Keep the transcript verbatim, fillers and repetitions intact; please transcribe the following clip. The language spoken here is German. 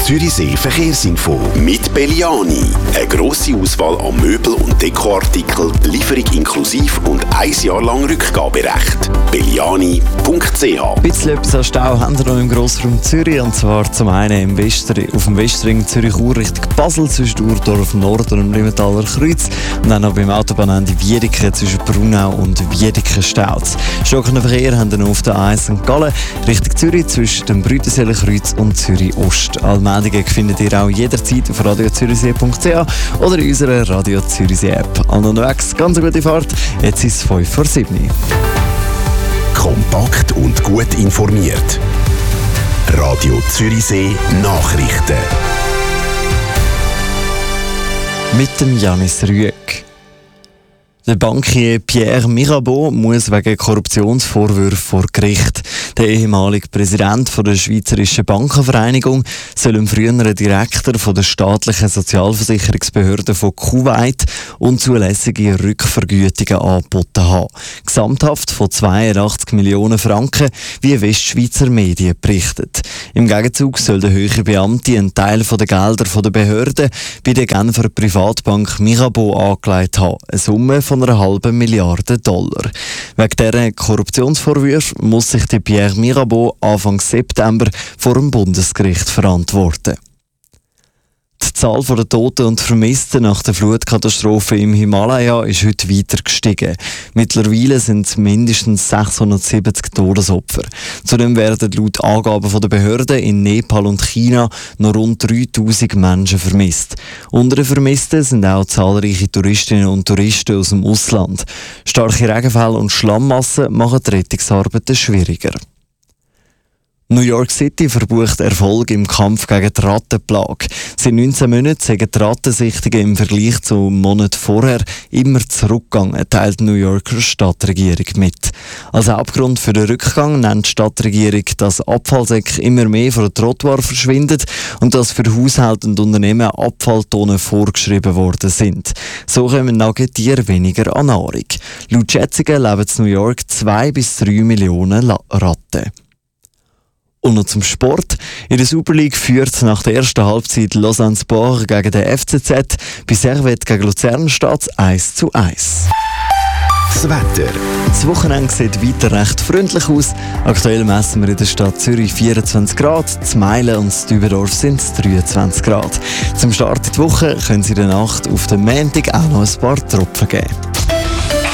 Zürichsee Verkehrsinfo mit Belliani. Eine grosse Auswahl an Möbel- und Dekoartikeln, Lieferung inklusiv und ein Jahr lang Rückgaberecht. belliani punkt c h. Ein bisschen etwas an Stau haben wir noch im Grossraum Zürich. Und zwar zum einen im Westring, auf dem Westring Zürich-Ur Richtung Basel zwischen Urdorf Norden und Limentaler Kreuz. Und dann noch beim Autobahnende Wiedeke zwischen Brunau und Wiedeke Stauz. Stockenden Verkehr haben wir noch auf der A eins Sankt Gallen Richtung Zürich zwischen dem Brütenseler Kreuz und Zürich Ost. Allmeldungen findet ihr auch jederzeit auf radio zürichsee punkt c h oder in unserer Radio Zürichsee App. Allen unterwegs, ganz eine gute Fahrt. Jetzt ist es fünf vor sieben. Kompakt und gut informiert. Radio Zürichsee Nachrichten. Mit dem Janis Rüegg. Der Bankier Pierre Mirabeau muss wegen Korruptionsvorwürfen vor Gericht. Der ehemalige Präsident der Schweizerischen Bankenvereinigung soll dem früheren Direktor von der staatlichen Sozialversicherungsbehörde von Kuwait unzulässige Rückvergütungen angeboten haben. Gesamthaft von zweiundachtzig Millionen Franken, wie Westschweizer Medien berichtet. Im Gegenzug soll der hohe Beamte einen Teil der Gelder der Behörde bei der Genfer Privatbank Mirabeau angelegt haben. Eine Summe von einer halben Milliarde Dollar. Wegen dieser Korruptionsvorwürfe muss sich die Pierre Mirabeau Anfang September vor dem Bundesgericht verantworten. Die Zahl der Toten und Vermissten nach der Flutkatastrophe im Himalaya ist heute weiter gestiegen. Mittlerweile sind es mindestens sechshundertsiebzig Todesopfer. Zudem werden laut Angaben der Behörden in Nepal und China noch rund dreitausend Menschen vermisst. Unter den Vermissten sind auch zahlreiche Touristinnen und Touristen aus dem Ausland. Starke Regenfälle und Schlammmassen machen die Rettungsarbeiten schwieriger. New York City verbucht Erfolg im Kampf gegen die Rattenplage. Seit neunzehn Monaten sind die Rattensichtungen im Vergleich zum Monat vorher immer zurückgegangen, teilt die New Yorker Stadtregierung mit. Als Hauptgrund für den Rückgang nennt die Stadtregierung, dass Abfallsäcke immer mehr von der Trottoir verschwinden und dass für Haushalte und Unternehmen Abfalltonnen vorgeschrieben worden sind. So kommen Nagetiere weniger an Nahrung. Laut Schätzungen leben in New York zwei bis drei Millionen La- Ratten. Und noch zum Sport. In der Super League führt nach der ersten Halbzeit Lausanne Sport gegen den F C Z. Bei Servette gegen Luzern steht es eins zu eins. Das Wetter. Das Wochenende sieht weiter recht freundlich aus. Aktuell messen wir in der Stadt Zürich vierundzwanzig Grad, in Meilen und in Dübendorf sind es dreiundzwanzig Grad. Zum Start in die Woche können Sie in der Nacht auf den Montag auch noch ein paar Tropfen geben.